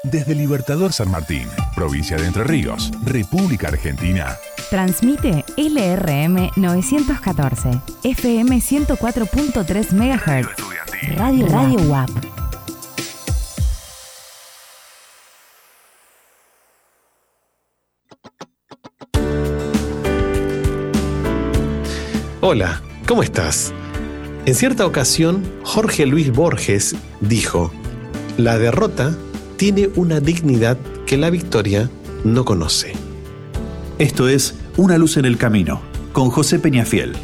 Desde Libertador San Martín, provincia de Entre Ríos, República Argentina. Transmite LRM 914, FM 104.3 MHz. Radio WAP. Hola, ¿cómo estás? En cierta ocasión, Jorge Luis Borges dijo: la derrota tiene una dignidad que la victoria no conoce. Esto es Una luz en el camino, con José Peñafiel.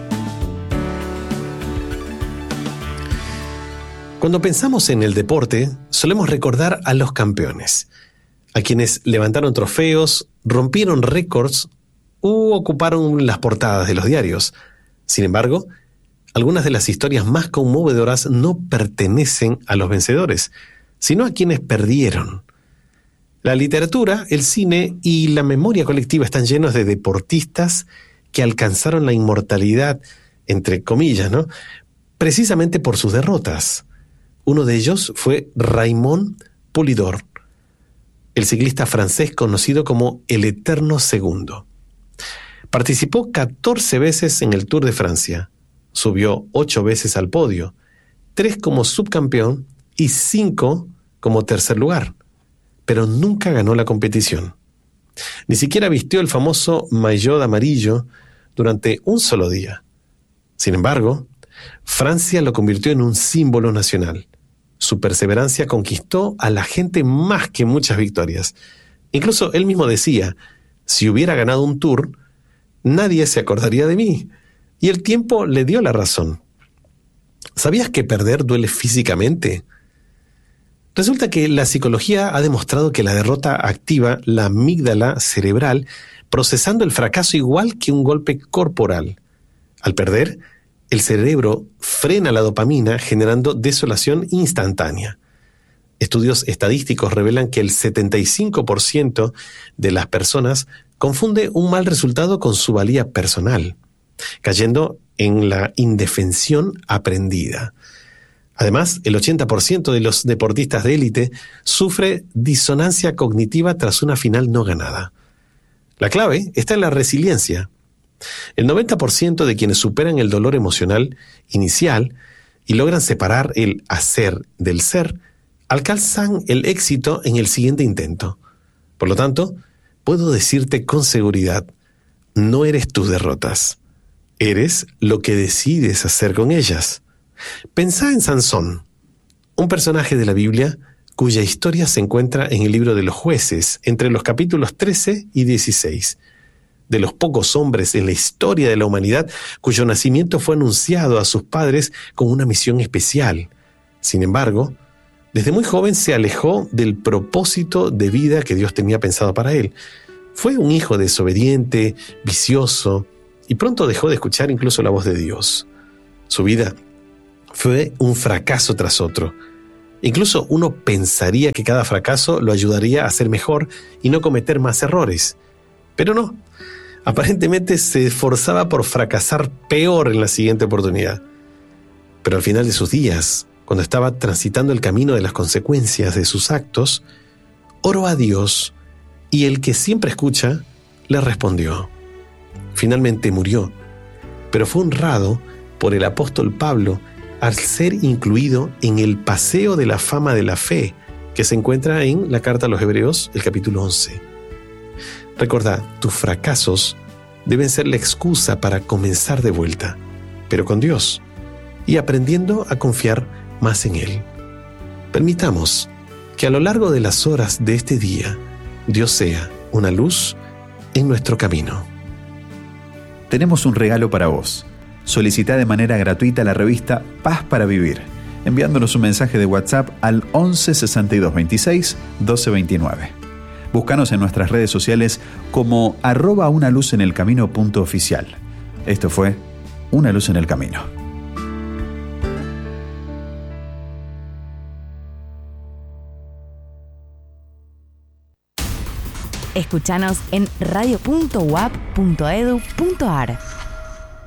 Cuando pensamos en el deporte, solemos recordar a los campeones, a quienes levantaron trofeos, rompieron récords u ocuparon las portadas de los diarios. Sin embargo, algunas de las historias más conmovedoras no pertenecen a los vencedores, sino a quienes perdieron. La literatura, el cine y la memoria colectiva están llenos de deportistas que alcanzaron la inmortalidad, entre comillas, ¿no?, precisamente por sus derrotas. Uno de ellos fue Raymond Poulidor, el ciclista francés conocido como el Eterno Segundo. Participó 14 veces en el Tour de Francia, subió 8 veces al podio, 3 como subcampeón y 5 como tercer lugar, pero nunca ganó la competición. Ni siquiera vistió el famoso maillot amarillo durante un solo día. Sin embargo, Francia lo convirtió en un símbolo nacional. Su perseverancia conquistó a la gente más que muchas victorias. Incluso él mismo decía: si hubiera ganado un Tour, nadie se acordaría de mí. Y el tiempo le dio la razón. ¿Sabías que perder duele físicamente? Resulta que la psicología ha demostrado que la derrota activa la amígdala cerebral, procesando el fracaso igual que un golpe corporal. Al perder, el cerebro frena la dopamina, generando desolación instantánea. Estudios estadísticos revelan que el 75% de las personas confunde un mal resultado con su valía personal, cayendo en la indefensión aprendida. Además, el 80% de los deportistas de élite sufre disonancia cognitiva tras una final no ganada. La clave está en la resiliencia. El 90% de quienes superan el dolor emocional inicial y logran separar el hacer del ser, alcanzan el éxito en el siguiente intento. Por lo tanto, puedo decirte con seguridad: no eres tus derrotas, eres lo que decides hacer con ellas. Pensá en Sansón, un personaje de la Biblia cuya historia se encuentra en el libro de los Jueces, entre los capítulos 13 y 16. De los pocos hombres en la historia de la humanidad cuyo nacimiento fue anunciado a sus padres con una misión especial. Sin embargo, desde muy joven se alejó del propósito de vida que Dios tenía pensado para él. Fue un hijo desobediente, vicioso, y pronto dejó de escuchar incluso la voz de Dios. Su vida fue un fracaso tras otro. Incluso uno pensaría que cada fracaso lo ayudaría a ser mejor y no cometer más errores. Pero no. Aparentemente se esforzaba por fracasar peor en la siguiente oportunidad. Pero al final de sus días, cuando estaba transitando el camino de las consecuencias de sus actos, oró a Dios y el que siempre escucha le respondió. Finalmente murió, pero fue honrado por el apóstol Pablo al ser incluido en el Paseo de la Fama de la Fe, que se encuentra en la Carta a los Hebreos, el capítulo 11. Recordá, tus fracasos deben ser la excusa para comenzar de vuelta, pero con Dios, y aprendiendo a confiar más en Él. Permitamos que a lo largo de las horas de este día, Dios sea una luz en nuestro camino. Tenemos un regalo para vos. Solicita de manera gratuita la revista Paz para Vivir, enviándonos un mensaje de WhatsApp al 11 62 26 12 29. Búscanos en nuestras redes sociales como @unaluzenelcamino.oficial. Esto fue Una Luz en el Camino. Escuchanos en radio.uap.edu.ar.